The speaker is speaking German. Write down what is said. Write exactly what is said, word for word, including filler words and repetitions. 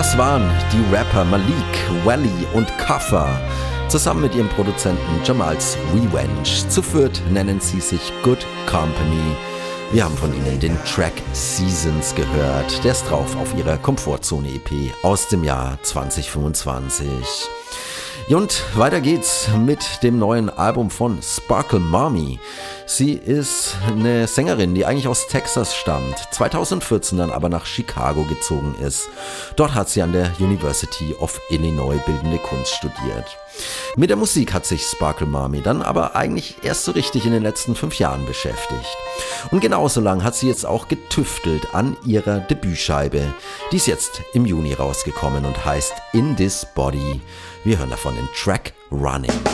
Das waren die Rapper Malik, Wally und Kaffa, zusammen mit ihrem Produzenten Jamals Revenge. Zu viert nennen sie sich Good Company. Wir haben von ihnen den Track Seasons gehört. Der ist drauf auf ihrer Komfortzone-E P aus dem Jahr zwanzig fünfundzwanzig. Und weiter geht's mit dem neuen Album von Sparkle Mommy. Sie ist eine Sängerin, die eigentlich aus Texas stammt, zweitausendvierzehn dann aber nach Chicago gezogen ist. Dort hat sie an der University of Illinois bildende Kunst studiert. Mit der Musik hat sich Sparkle Mommy dann aber eigentlich erst so richtig in den letzten fünf Jahren beschäftigt. Und genauso lang hat sie jetzt auch getüftelt an ihrer Debütscheibe. Die ist jetzt im Juni rausgekommen und heißt In This Body. Wir hören davon den Track Running.